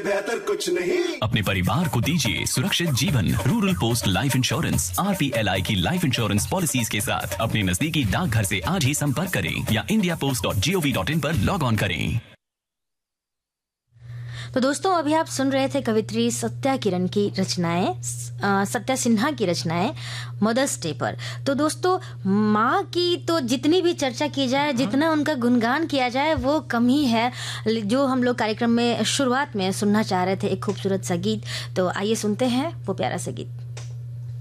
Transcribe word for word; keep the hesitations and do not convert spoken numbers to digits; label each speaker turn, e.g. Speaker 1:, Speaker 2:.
Speaker 1: बेहतर कुछ नहीं।
Speaker 2: अपने परिवार को दीजिए सुरक्षित जीवन। Rural post life insurance R P L I की लाइफ इंश्योरेंस पॉलिसीज के साथ अपने नजदीकी डाकघर से आज ही संपर्क करें या India post dot G O V dot in पर लॉग ऑन करें।
Speaker 3: तो दोस्तों, अभी आप सुन रहे थे कवित्री सत्या किरण की रचनाएं, सत्या सिन्हा की रचनाएं मदर्स डे पर। तो दोस्तों, माँ की तो जितनी भी चर्चा की जाए, जितना उनका गुणगान किया जाए, वो कम ही है। जो हम लोग कार्यक्रम में शुरुआत में सुनना चाह रहे थे एक खूबसूरत सा गीत, तो आइए सुनते हैं वो प्यारा सा गीत।